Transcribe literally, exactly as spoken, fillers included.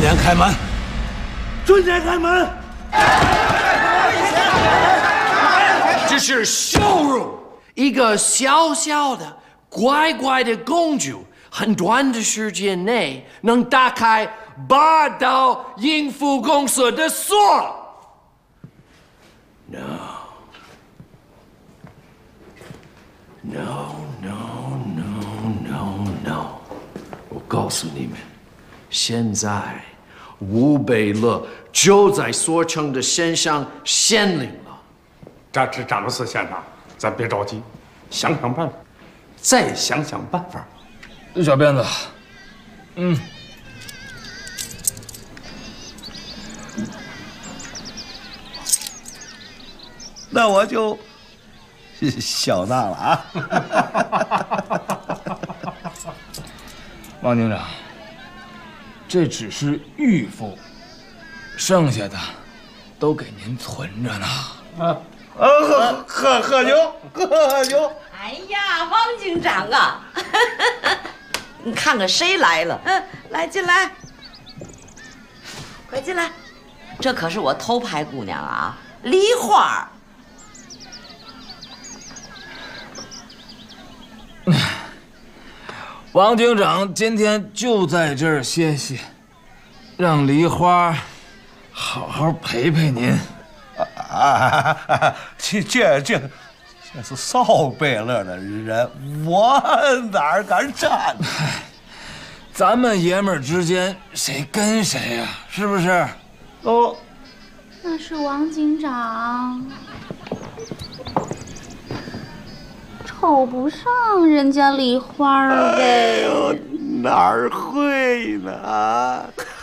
点开门，准点开门！这是羞辱！一个小小的、乖乖的公主，很短的时间内能打开八道应付公司的锁。No, no, no, no, no, no！ 我告诉你们，现在吴贝勒就在所城的身上显灵了。 这这詹姆斯先生，咱别着急，想想办法，再想想办法。 小辫子，嗯， 那我就笑纳了啊。 王警长，这只是预付，剩下的都给您存着呢。 啊。呃，喝喝喝酒，喝酒！ 哎呀，王警长啊，你看看谁来了？嗯，来进来，快进来。这可是我头牌姑娘啊，梨花。 王警长今天就在这儿歇息，让梨花好好陪陪您。 啊，这这这这是少贝勒的人，我哪敢站？ 咱们爷们儿之间谁跟谁呀？是不是？ 哦， 那是王警长，瞅不上人家梨花儿呗。 哎呦，哪儿会呢？啊！